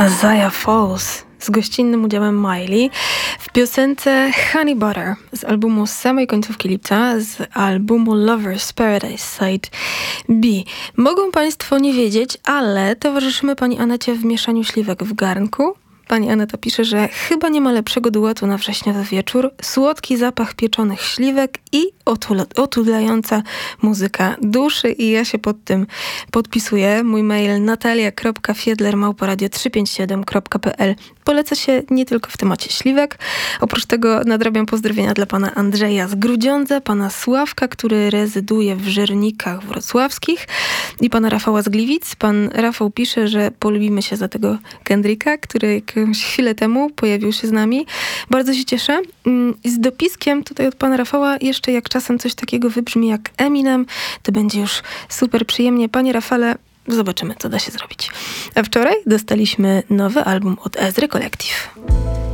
Isaiah Falls z gościnnym udziałem Miley w piosence Honey Butter z albumu z samej końcówki lipca, z albumu Lovers Paradise Side B. Mogą Państwo nie wiedzieć, ale towarzyszymy pani Anecie w mieszaniu śliwek w garnku. Pani Aneta pisze, że chyba nie ma lepszego duetu na wrześniowy wieczór. Słodki zapach pieczonych śliwek i otulająca muzyka duszy. I ja się pod tym podpisuję. Mój mail natalia.fiedler@radio357.pl. Poleca się nie tylko w temacie śliwek. Oprócz tego nadrabiam pozdrowienia dla pana Andrzeja z Grudziądza, pana Sławka, który rezyduje w Żernikach wrocławskich i pana Rafała z Gliwic. Pan Rafał pisze, że polubimy się za tego Kendricka, który jakąś chwilę temu pojawił się z nami. Bardzo się cieszę. I z dopiskiem tutaj od pana Rafała jeszcze jak czasem coś takiego wybrzmi jak Eminem, to będzie już super przyjemnie. Panie Rafale, zobaczymy, co da się zrobić. A wczoraj dostaliśmy nowy album od Ezry Collective.